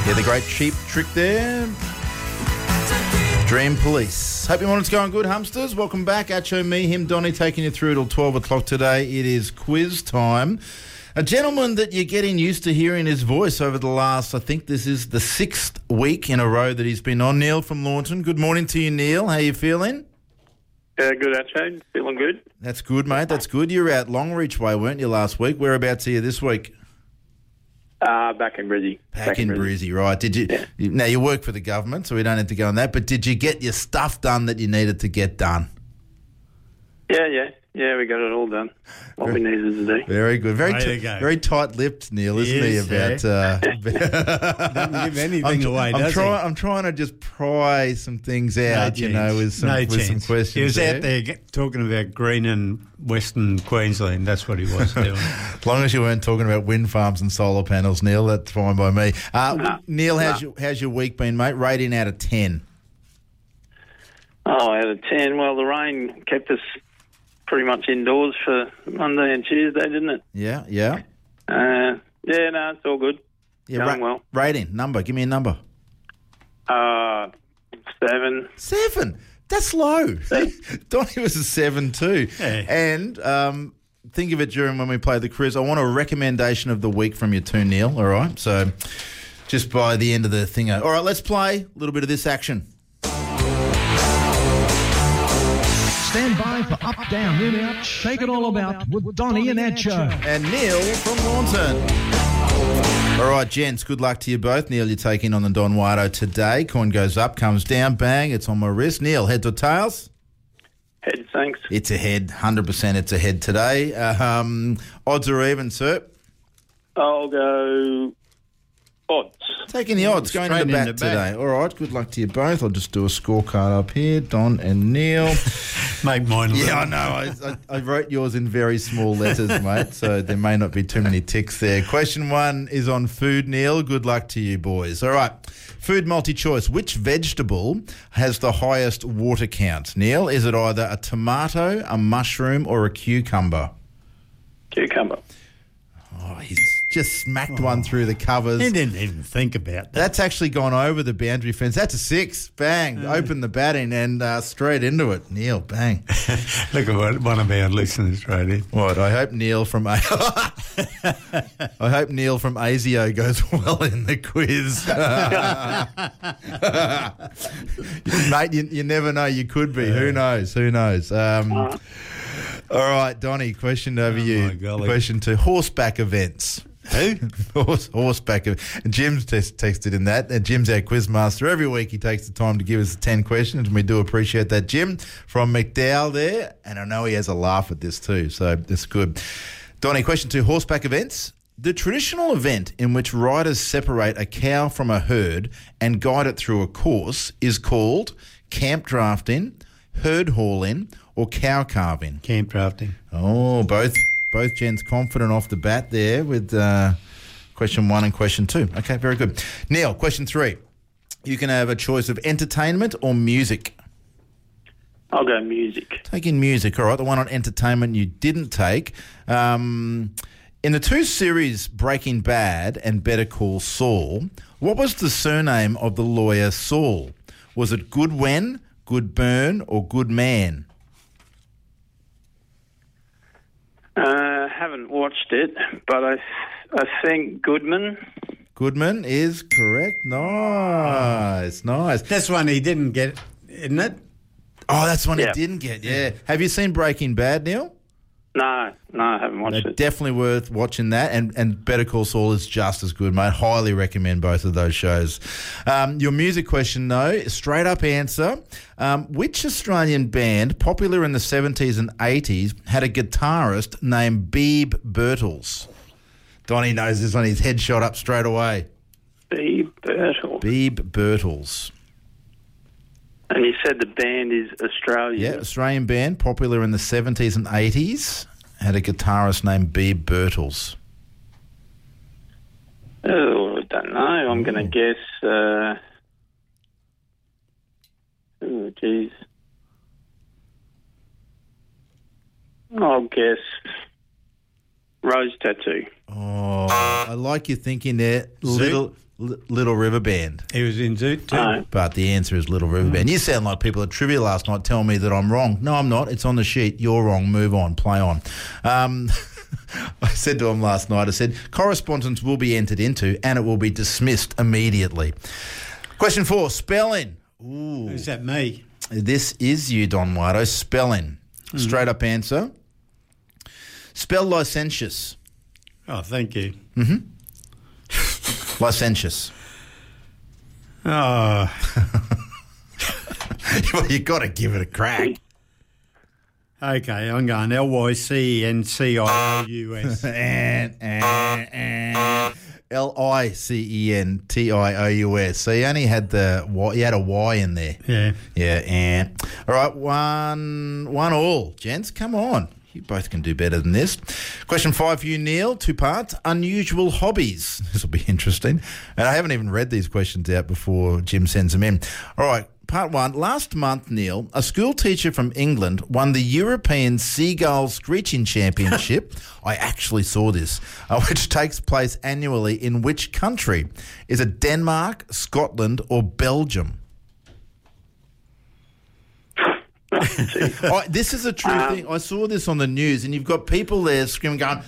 Yeah, the great Cheap Trick there. Dream Police. Hope your morning's going good, Humsters. Welcome back. Acho, me, him, Donny, taking you through till 12 o'clock today. It is quiz time. A gentleman that you're getting used to hearing his voice over the last, I think this is the 6th week in a row that he's been on. Neil from Launton. Good morning to you, Neil. How you feeling? Good, Acho. Feeling good. That's good, mate. That's good. You were out Longreach Way, weren't you, last week? Whereabouts are you this week? Back in Brizzy. Back in Brizzy, right. Did you? Yeah. Now, you work for the government, so we don't have to go on that, but did you get your stuff done that you needed to get done? Yeah, we got it all done. What we needed to do. Very good. Very tight-lipped, Neil, isn't he? Doesn't give anything away, does he? I'm trying to just pry some things out, with some questions. He was out there talking about green and Western Queensland. That's what he was doing. As long as you weren't talking about wind farms and solar panels, Neil, that's fine by me. Neil, how's your week been, mate? Rating out of 10. Oh, out of 10. Well, the rain kept us pretty much indoors for Monday and Tuesday, didn't it? Yeah. It's all good. Yeah, going well. Rating, number. Give me a number. 7. 7? That's low. Donnie was a 7 too. Yeah. And think of it during when we play the quiz. I want a recommendation of the week from you too, Neil. All right? So just by the end of the thing. All right, let's play a little bit of this action. Stand by for Up, Down, In, Out, Shake It All About with Donny and Acho. And Neil from Launton. All right, gents, good luck to you both. Neil, you're taking on the Don Wardo today. Coin goes up, comes down, bang, it's on my wrist. Neil, heads or tails? Head, thanks. It's a head, 100% it's a head today. Odds or even, sir? I'll go odds. Taking the odds, going into bat today. All right, good luck to you both. I'll just do a scorecard up here. Don and Neil. Make mine. Yeah, I know. I wrote yours in very small letters, mate, so there may not be too many ticks there. Question 1 is on food, Neil. Good luck to you, boys. All right, food multi-choice. Which vegetable has the highest water count? Neil, is it either a tomato, a mushroom, or a cucumber? Cucumber. Oh, he's just smacked one through the covers. He didn't even think about that. That's actually gone over the boundary fence. That's a 6. Bang. Open the batting and straight into it. Neil, bang. Look at what one of our listeners wrote in. What? I hope Neil from ASIO goes well in the quiz. Mate, you never know. You could be. Who knows? All right, Donny, question over you. Question 2, horseback events. Who? Horseback events. And Jim's texted in that. And Jim's our quiz master. Every week he takes the time to give us 10 questions, and we do appreciate that. Jim from McDowell there, and I know he has a laugh at this too, so it's good. Donny, question 2, horseback events. The traditional event in which riders separate a cow from a herd and guide it through a course is called camp drafting, herd hauling, or cow calving. Camp drafting. Oh, both gents confident off the bat there with question 1 and question 2. Okay, very good. Neil, question 3. You can have a choice of entertainment or music. I'll go music. Taking music, all right. The one on entertainment you didn't take. In the 2 series, Breaking Bad and Better Call Saul, what was the surname of the lawyer Saul? Was it Goodwin, Goodburn, or Goodman? Haven't watched it, but I think Goodman. Goodman is correct. Nice. That's one he didn't get, isn't it? Oh, that's one he didn't get, yeah. Have you seen Breaking Bad, Neil? No, I haven't watched it. Definitely worth watching that, and Better Call Saul is just as good, mate. Highly recommend both of those shows. Your music question, though, straight up answer. Which Australian band, popular in the 70s and 80s, had a guitarist named Beeb Birtles? Donnie knows this one. His head shot up straight away. Beeb Birtles. Beeb Birtles. And you said the band is Australian. Yeah, Australian band, popular in the 70s and 80s, had a guitarist named Beeb Birtles. Oh, I don't know. I'm going to guess... oh, geez. I'll guess Rose Tattoo. Oh, I like your thinking there. Little Little River Band? He was in Zoot too. No. But the answer is Little River Band. You sound like people at trivia last night telling me that I'm wrong. No, I'm not. It's on the sheet. You're wrong. Move on. Play on. I said to him last night, I said, correspondence will be entered into and it will be dismissed immediately. Question 4, spelling. Ooh. Is that me? This is you, Don Watto. Spelling. Straight up answer. Spell licentious. Oh, thank you. Licentious. Oh, Well, you got to give it a crack. okay, I'm going Lycencious. Licentious. So you only had you had a Y in there. Yeah. Yeah, all right, one all, gents. Come on. You both can do better than this. Question 5 for you, Neil. 2 parts. Unusual hobbies. This will be interesting. And I haven't even read these questions out before Jim sends them in. All right. Part 1. Last month, Neil, a school teacher from England won the European Seagull Screeching Championship. I actually saw this, which takes place annually in which country? Is it Denmark, Scotland, or Belgium? This is a true thing. I saw this on the news, and you've got people there screaming, going,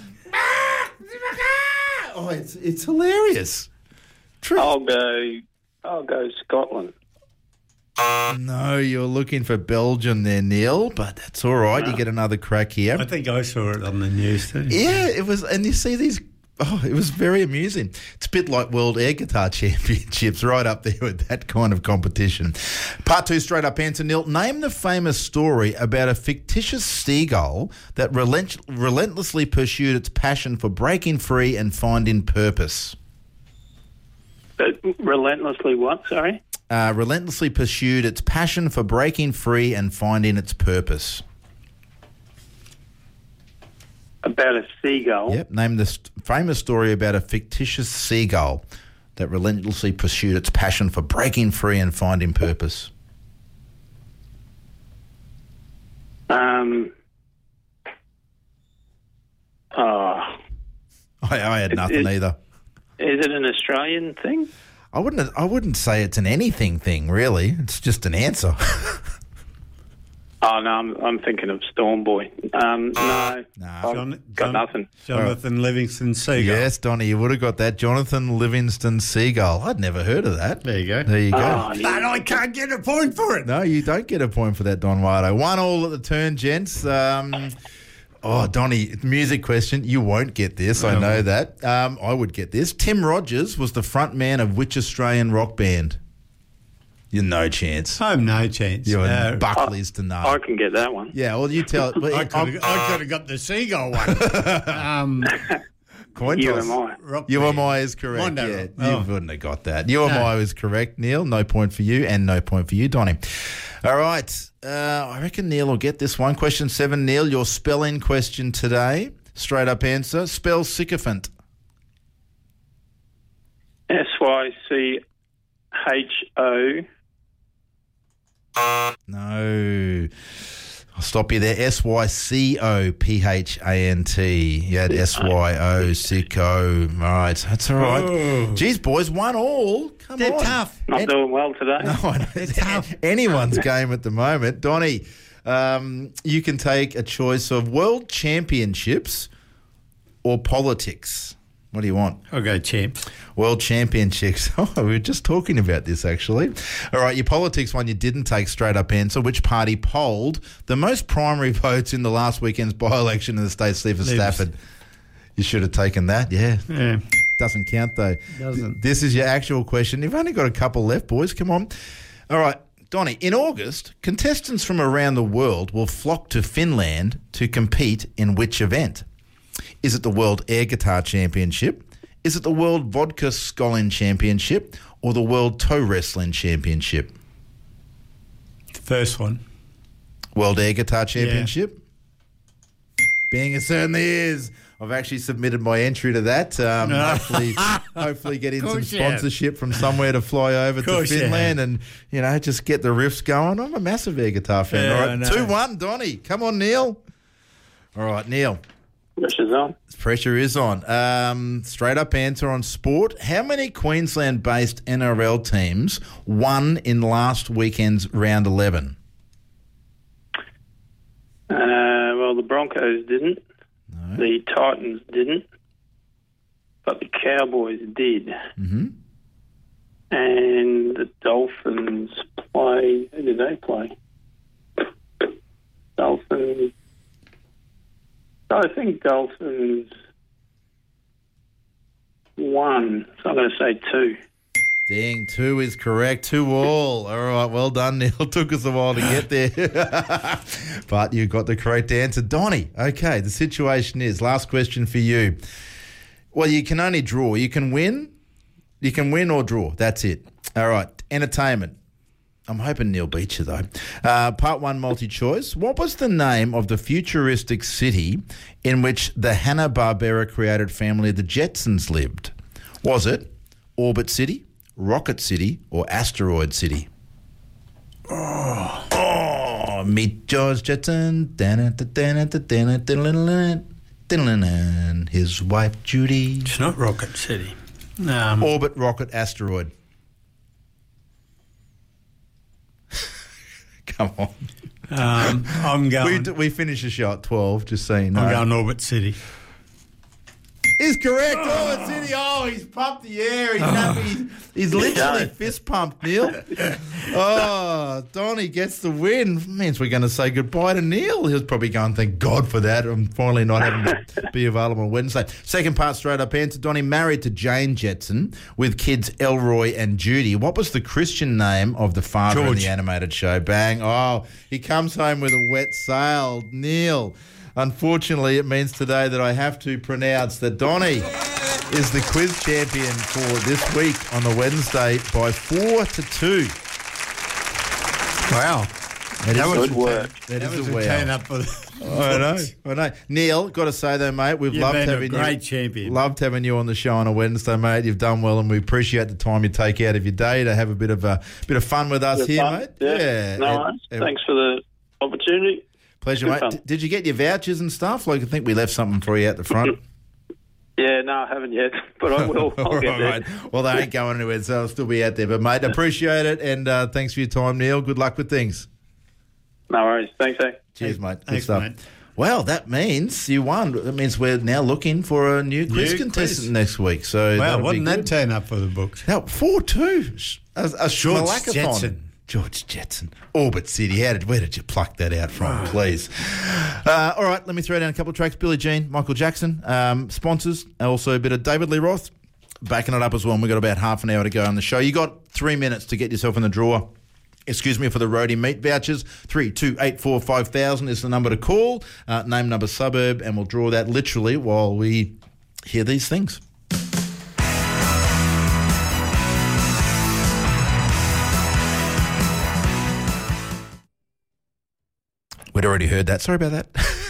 oh, it's hilarious. True. I'll go Scotland. No, you're looking for Belgium there, Neil, but that's all right. You get another crack here. I think I saw it on the news too. Yeah, it was, and you see these. Oh, it was very amusing. It's a bit like World Air Guitar Championships, right up there with that kind of competition. Part 2, straight up answer, Neil. Name the famous story about a fictitious seagull that relentlessly pursued its passion for breaking free and finding purpose. Relentlessly what, sorry? Relentlessly pursued its passion for breaking free and finding its purpose. About a seagull. Yep, name the famous story about a fictitious seagull that relentlessly pursued its passion for breaking free and finding purpose. I had nothing either. Is it an Australian thing? I wouldn't say it's an anything thing, really. It's just an answer. Oh, no, I'm thinking of Storm Boy. No. I've got nothing. Jonathan Livingston Seagull. Yes, Donnie, you would have got that. Jonathan Livingston Seagull. I'd never heard of that. There you go. There you go. Oh, yeah. But I can't get a point for it. No, you don't get a point for that, Don Watto. 1-1 at the turn, gents. Donnie, music question. You won't get this. I know that. I would get this. Tim Rogers was the front man of which Australian rock band? You're no chance. I'm no chance. You're Buckley's to know. I can get that one. Yeah, well, you tell. I could have got the seagull one. Coin toss. UMI. UMI is correct. Mondo Yeah, Rock. you wouldn't have got that. UMI is correct, Neil. No point for you and no point for you, Donnie. All right. I reckon Neil will get this one. Question 7, Neil, your spelling question today. Straight up answer. Spell sycophant. SYCHO. No. I'll stop you there. SYCOPHANT. You had SYO, sicko. Right. That's all right. Oh. Geez, boys, 1-1. Come They're on. tough. Not doing well today. No, I know. It's anyone's game at the moment. Donnie, you can take a choice of world championships or politics. What do you want? I'll go champs. World championships. Oh, we were just talking about this, actually. All right, your politics one you didn't take straight up answer. Which party polled the most primary votes in the last weekend's by-election in the state seat for Stafford? You should have taken that, yeah. Yeah. Doesn't count, though. Doesn't. This is your actual question. You've only got a couple left, boys. Come on. All right, Donnie, in August, contestants from around the world will flock to Finland to compete in which event? Is it the World Air Guitar Championship? Is it the World Vodka Skolin Championship or the World Toe Wrestling Championship? The first one. World Air Guitar Championship? Yeah. Being it certainly is. I've actually submitted my entry to that. Hopefully get in some sponsorship from somewhere to fly over to Finland and, just get the riffs going. I'm a massive air guitar fan. Yeah, all right, 2-1, Donnie. Come on, Neil. All right, Neil. Pressure's on. Pressure is on. Straight up answer on sport. How many Queensland-based NRL teams won in last weekend's round 11? Well, the Broncos didn't. No. The Titans didn't. But the Cowboys did. Mm-hmm. And the Dolphins play. Who did they play? Dolphins. I think Dolphins won. So I'm going to say 2. Dang, 2 is correct. 2-all. All right, well done, Neil. Took us a while to get there. But you got the correct answer. Donnie, okay, the situation is, last question for you. Well, you can only draw. You can win or draw. That's it. All right, entertainment. I'm hoping Neil beats you, though. Part 1 multi-choice. What was the name of the futuristic city in which the Hanna-Barbera created family of the Jetsons lived? Was it Orbit City, Rocket City, or Asteroid City? Meet George Jetson. And his wife, Judy. It's not Rocket City. Orbit, Rocket, Asteroid. Come on. I'm going... We finish the show at 12, just so you know. I'm going Orbit City. Is correct. Orbit City. Oh, he's pumped the air. He's happy. He's literally fist pumped, Neil. Oh, Donnie gets the win. Means we're going to say goodbye to Neil. He'll probably go and thank God for that. I'm finally not having to be available on Wednesday. Second part, straight up answer. Donnie married to Jane Jetson with kids Elroy and Judy. What was the Christian name of the father in the animated show? Bang. Oh, he comes home with a wet sail. Neil. Unfortunately, it means today that I have to pronounce that Donnie is the quiz champion for this week on the Wednesday by 4-2. Wow. That was good work. That is a turn up for I know. Neil, got to say though, mate, we've loved having you. Great champion. Loved having you on the show on a Wednesday, mate. You've done well, and we appreciate the time you take out of your day to have a bit of fun with us here, mate. Yeah. No, thanks for the opportunity. Pleasure, mate. Did you get your vouchers and stuff? Like, I think we left something for you out the front. Yeah, no, I haven't yet, but I will. I'll get there. Right. Well, they ain't going anywhere, so I'll still be out there. But, mate, appreciate it, and thanks for your time, Neil. Good luck with things. No worries. Thanks, eh? Cheers, mate. Good Thanks, stuff. mate. Well, that means you won. That means we're now looking for a new quiz contestant next week. So wasn't that turn up for the books? Now, 4-2. A George Schmalakathon. Jetson. George Jetson. Orbit City. Where did you pluck that out from, please? All right, let me throw down a couple of tracks. Billie Jean, Michael Jackson, sponsors, also a bit of David Lee Roth. Backing it up as well, and we've got about half an hour to go on the show. You got 3 minutes to get yourself in the drawer. For the roadie meat vouchers. 32845,000 is the number to call. Name, number, suburb, and we'll draw that literally while we hear these things. We'd already heard that. Sorry about that.